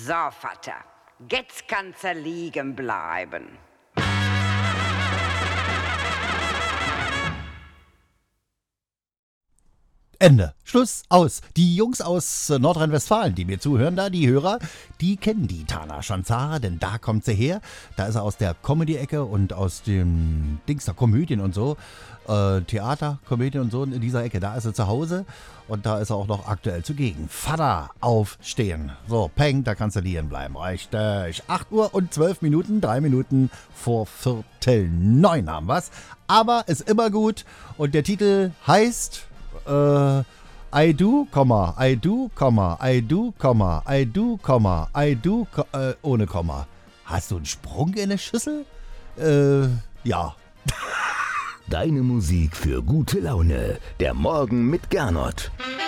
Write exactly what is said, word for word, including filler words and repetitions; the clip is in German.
So, Vater, jetzt kannst du liegen bleiben. Ende. Schluss. Aus. Die Jungs aus äh, Nordrhein-Westfalen, die mir zuhören, da, die Hörer, die kennen die Tana Schanzara, denn da kommt sie her. Da ist er aus der Comedy-Ecke und aus dem Dings der Komödien und so. Äh, Theater, Komödien und so in dieser Ecke. Da ist er zu Hause und da ist er auch noch aktuell zugegen. Vater, aufstehen. So, Peng, da kannst du liegen bleiben. Richtig. acht Uhr und zwölf Minuten, drei Minuten vor Viertel neun haben wir's. Aber ist immer gut und der Titel heißt... Äh, I do, Komma, I do, Komma, I do, Komma, I do, Komma, I do, Ko- äh, ohne Komma. Hast du einen Sprung in der Schüssel? Äh, ja. Deine Musik für gute Laune. Der Morgen mit Gernot.